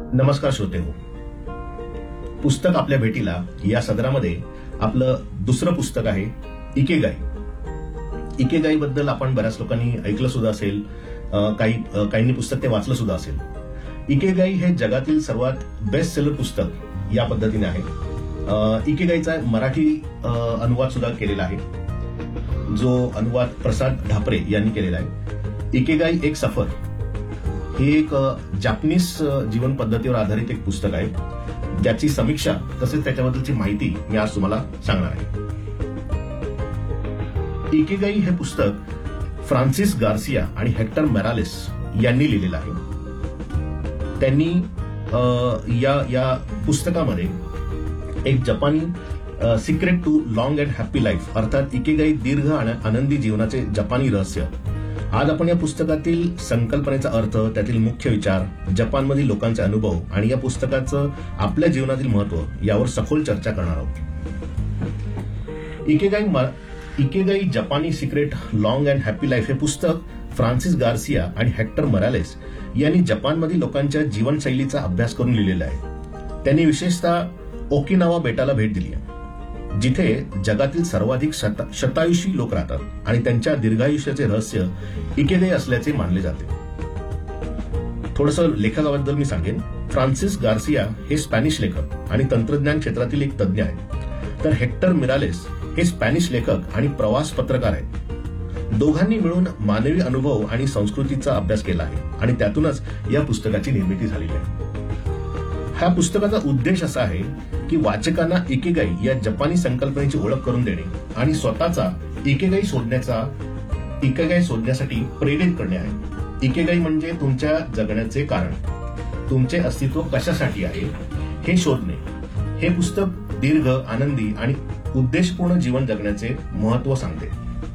नमस्कार श्रोतेहो. पुस्तक आपल्या भेटीला या सदरामध्ये आपलं दुसरं पुस्तक आहे इकेगाई. इकेगाई बद्दल आपण बऱ्याच लोकांनी ऐकलं सुद्धा असेल, काहींनी पुस्तक ते वाचलं सुद्धा असेल. इकेगाई हे जगातील सर्वात बेस्ट सेलर पुस्तक या पद्धतीने आहे. इकेगाईचा मराठी अनुवाद सुद्धा केलेला आहे, जो अनुवाद प्रसाद ढापरे यांनी केलेला आहे. इकेगाई एक सफर हे एक जापनीज जीवन पद्धतीवर आधारित एक पुस्तक आहे, ज्याची समीक्षा तसेच त्याच्याबद्दलची माहिती मी आज तुम्हाला सांगणार आहे. इकेगाई हे पुस्तक फ्रान्सिस गार्सिया आणि हेक्टर मोरालेस यांनी लिहिलेलं आहे. त्यांनी या पुस्तकामध्ये एक जपानी secret too long and happy life अर्थात इकेगाई दीर्घ आणि आनंदी जीवनाचे जपानी रहस्य. आज आपण या पुस्तकातील संकल्पनेचा अर्थ, त्यातील मुख्य विचार, जपानमधील लोकांचे अनुभव आणि या पुस्तकाचं आपल्या जीवनातील महत्व यावर सखोल चर्चा करणार आहोत. इकेगाई जपानी secret long and happy life हे पुस्तक फ्रान्सिस गार्सिया आणि हेक्टर मोरालेस यांनी जपानमधील लोकांच्या जीवनशैलीचा अभ्यास करून लिहिलेला आहे. त्यांनी विशेषतः ओकिनावा बेटाला भेट दिली आहे, जिथे जगातील सर्वाधिक शतायुषी लोक राहतात आणि त्यांच्या दीर्घायुष्याचे रहस्य इकेगाई असल्याचे मानले जाते. थोडंसं लेखकाबद्दल मी सांगेन. फ्रान्सिस गार्सिया हे स्पॅनिश लेखक आणि तंत्रज्ञान क्षेत्रातील एक तज्ज्ञ आहेत, तर हेक्टर मोरालेस हे स्पॅनिश लेखक आणि प्रवास पत्रकार आहेत. दोघांनी मिळून मानवी अनुभव आणि संस्कृतीचा अभ्यास केला आहे आणि त्यातूनच या पुस्तकाची निर्मिती झालेली आहे. ह्या पुस्तकाचा उद्देश असा आहे की वाचकांना इकेगाई या जपानी संकल्पनेची ओळख करून देणे आणि स्वतःचा इकेगाई शोधण्यासाठी प्रेरित करणे आहे. इकेगाई म्हणजे तुमच्या जगण्याचे कारण, तुमचे अस्तित्व कशासाठी आहे हे शोधणे. हे पुस्तक दीर्घ, आनंदी आणि उद्देशपूर्ण जीवन जगण्याचे महत्व सांगते.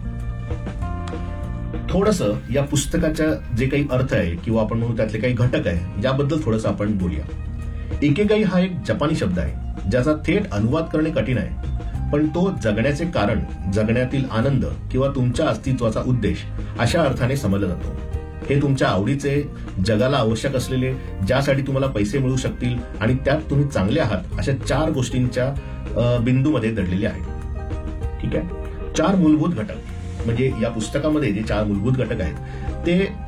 थोडंसं या पुस्तकाच्या जे काही अर्थ आहे किंवा आपण म्हणू त्यातले काही घटक आहे याबद्दल थोडंसं आपण बोलूया. इकेगाई हा एक जपानी शब्द आहे, ज्याचा थेट अनुवाद करणे कठीण आहे, पण तो जगण्याचे कारण, जगण्यातील आनंद किंवा तुमच्या अस्तित्वाचा उद्देश अशा अर्थाने समजला जातो. हे तुमच्या आवडीचे, जगाला आवश्यक असलेले, ज्यासाठी तुम्हाला पैसे मिळू शकतील आणि त्यात तुम्ही चांगले आहात अशा 4 गोष्टींच्या बिंदूमध्ये दडलेले आहे. ठीक आहे. 4 मूलभूत घटक म्हणजे या पुस्तकामध्ये जे 4 मूलभूत घटक आहेत ते